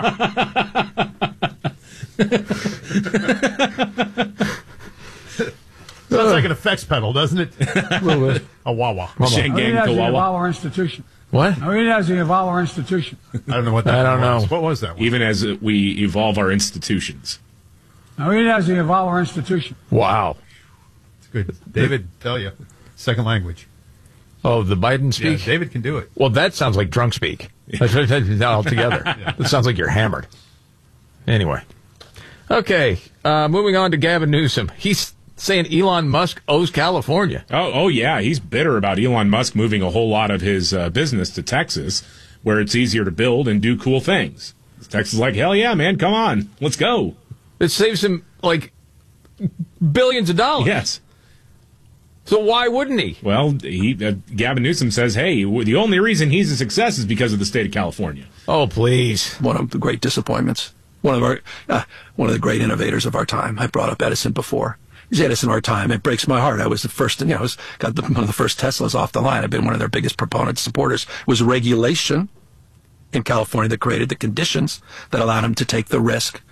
Sounds like an effects pedal, doesn't it? A little bit. A wah-wah. Shangang Kawawa. Our institution. What? We need to evolve our institution. I don't know what that I don't know. was. What was that one? Even as we evolve our institutions. We need to evolve our institution. Wow. It's good. David, tell you. Second language. Oh, the Biden speak? Yeah, David can do it. Well, that sounds like drunk speak. Altogether. That sounds like you're hammered. Anyway. Okay. Moving on to Gavin Newsom. He's saying Elon Musk owes California. Oh, yeah. He's bitter about Elon Musk moving a whole lot of his business to Texas, where it's easier to build and do cool things. Texas is like, hell yeah, man, come on, let's go. It saves him, like, billions of dollars. Yes. So why wouldn't he? Well, Gavin Newsom says, hey, the only reason he's a success is because of the state of California. Oh, please. One of the great disappointments. One of the great innovators of our time. I brought up Edison before. He's Edison of our time. It breaks my heart. I was the first, one of the first Teslas off the line. I've been one of their biggest proponents, supporters. It was regulation in California that created the conditions that allowed him to take the risk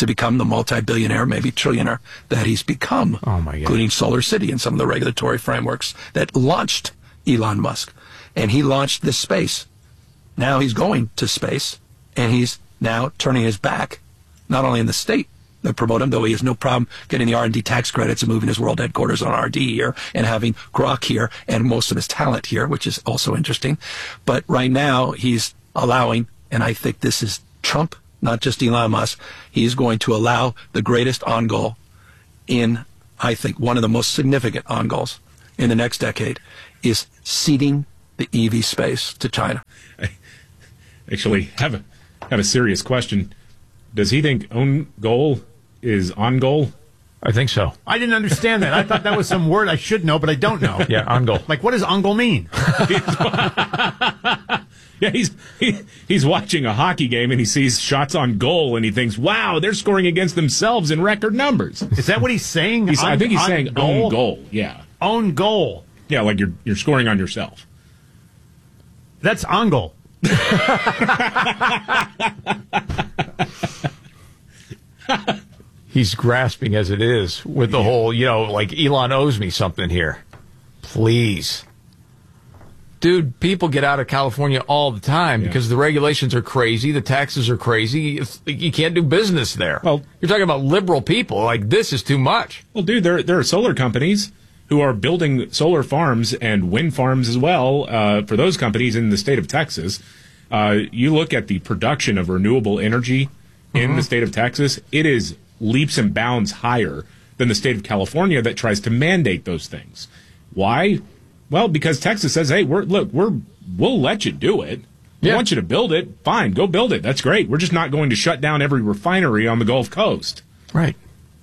to become the multi-billionaire, maybe trillionaire that he's become, including Solar City and some of the regulatory frameworks that launched Elon Musk. And he launched this space. Now he's going to space, and he's now turning his back, not only in the state that promote him, though he has no problem getting the R&D tax credits and moving his world headquarters on R&D here and having Grok here and most of his talent here, which is also interesting. But right now he's allowing, and I think this is Trump, not just Elon Musk, he's going to allow the greatest on goal in, I think, one of the most significant on goals in the next decade is ceding the EV space to China. I actually have a serious question. Does he think on goal is on goal? I think so. I didn't understand that. I thought that was some word I should know, but I don't know. Yeah, on goal. Like, what does on goal mean? Yeah, he's watching a hockey game and he sees shots on goal and he thinks, wow, they're scoring against themselves in record numbers. Is that what he's saying? I think he's saying own goal. Yeah. Own goal. Yeah, like you're scoring on yourself. That's on goal. He's grasping as it is with the whole, like Elon owes me something here. Please. Dude, people get out of California all the time because the regulations are crazy, the taxes are crazy. You can't do business there. Well, you're talking about liberal people. Like, this is too much. Well, dude, there are solar companies who are building solar farms and wind farms as well for those companies in the state of Texas. You look at the production of renewable energy in the state of Texas, it is leaps and bounds higher than the state of California that tries to mandate those things. Why? Well, because Texas says, hey, we'll let you do it. We want you to build it. Fine, go build it. That's great. We're just not going to shut down every refinery on the Gulf Coast. Right.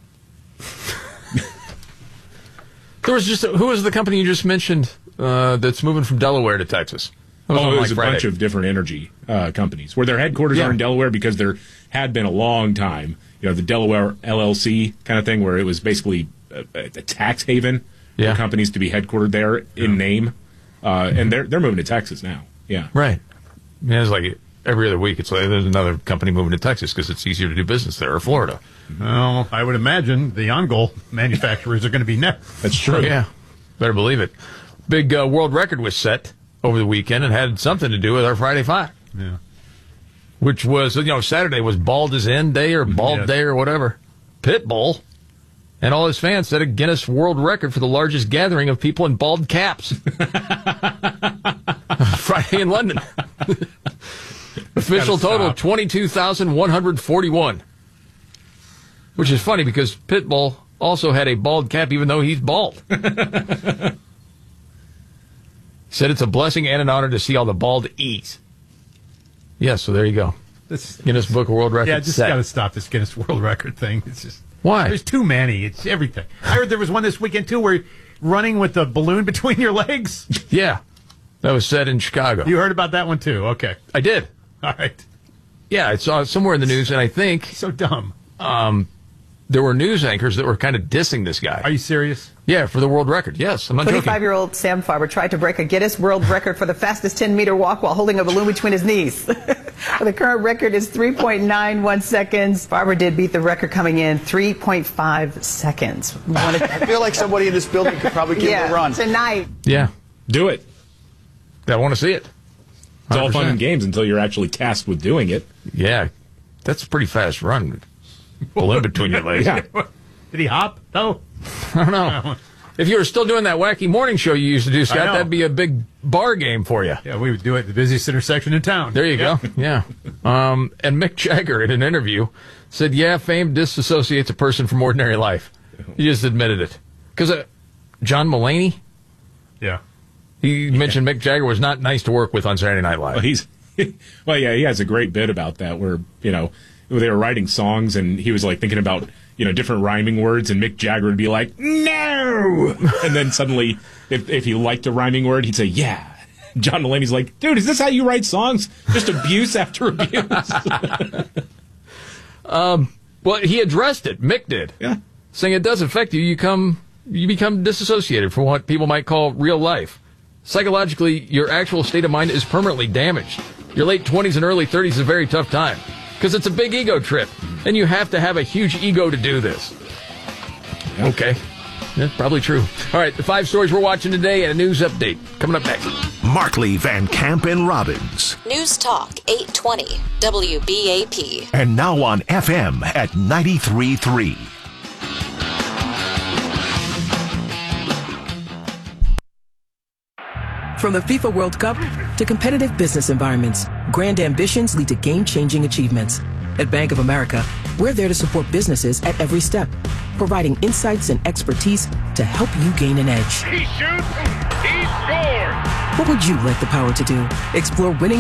Who was the company you just mentioned that's moving from Delaware to Texas? It was a bunch of different energy companies where their headquarters are in Delaware because there had been a long time, the Delaware LLC kind of thing where it was basically a tax haven for companies to be headquartered there in name. And they're moving to Texas now. Yeah. Right. Yeah, it's like every other week it's like there's another company moving to Texas because it's easier to do business there, or Florida. Well, I would imagine the on-goal manufacturers are going to be next. That's true. Yeah. Better believe it. Big world record was set over the weekend and had something to do with our Friday Five. Yeah. Which was, Saturday was Bald as End Day or Bald Day or whatever. Pitbull and all his fans set a Guinness World Record for the largest gathering of people in bald caps. Friday in London. Official total, 22,141. Which is funny because Pitbull also had a bald cap even though he's bald. Said it's a blessing and an honor to see all the bald eat. Yeah, so there you go. Guinness Book of World Records. Yeah, just got to stop this Guinness World Record thing. It's just why? There's too many. It's everything. I heard there was one this weekend too, where running with a balloon between your legs. Yeah, that was said in Chicago. You heard about that one too? Okay, I did. All right. Yeah, I saw it somewhere in the news, and I think so dumb. There were news anchors that were kind of dissing this guy. Are you serious? Yeah, for the world record. Yes, I'm not joking. 25-year-old Sam Farber tried to break a Guinness World Record for the fastest 10-meter walk while holding a balloon between his knees. The current record is 3.91 seconds. Farber did beat the record coming in 3.5 seconds. I feel like somebody in this building could probably give it a run. Tonight. Yeah. Do it. I want to see it. 100%. It's all fun and games until you're actually tasked with doing it. Yeah. That's a pretty fast run. Balloon between your legs. Yeah. Did he hop? No. I don't know. If you were still doing that wacky morning show you used to do, Scott, that'd be a big bar game for you. Yeah, we would do it at the busiest intersection in town. There you go. Yeah. And Mick Jagger, in an interview, said, fame disassociates a person from ordinary life. He just admitted it. Because John Mulaney? Yeah. He mentioned Mick Jagger was not nice to work with on Saturday Night Live. Well, he has a great bit about that where, they were writing songs and he was like thinking about, different rhyming words and Mick Jagger would be like, no! And then suddenly, if he liked a rhyming word, he'd say, yeah. John Mulaney's like, dude, is this how you write songs? Just abuse after abuse? Well, he addressed it. Mick did. Yeah. Saying it does affect you. You become disassociated from what people might call real life. Psychologically, your actual state of mind is permanently damaged. Your late 20s and early 30s is a very tough time because it's a big ego trip. And you have to have a huge ego to do this. Okay. That's probably true. All right, the 5 stories we're watching today and a news update coming up next. Markley, Van Camp, and Robbins. News Talk 820 WBAP. And now on FM at 93.3. From the FIFA World Cup to competitive business environments, grand ambitions lead to game-changing achievements. At Bank of America, we're there to support businesses at every step, providing insights and expertise to help you gain an edge. He shoots, he scores. What would you like the power to do? Explore winning